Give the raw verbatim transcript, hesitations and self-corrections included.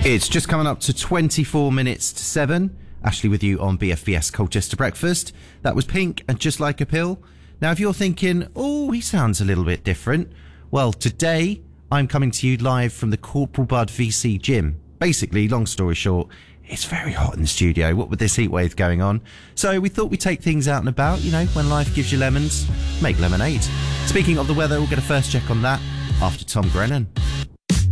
It's just coming up to twenty-four minutes to seven. Ashley with you on B F B S Colchester Breakfast. That was Pink and Just Like a Pill. Now, if you're thinking, oh, he sounds a little bit different, well, today I'm coming to you live from the Corporal Bud V C gym. Basically, long story short, it's very hot in the studio, what with this heat wave going on. So we thought we'd take things out and about, you know, when life gives you lemons, make lemonade. Speaking of the weather, we'll get a first check on that after Tom Grennan.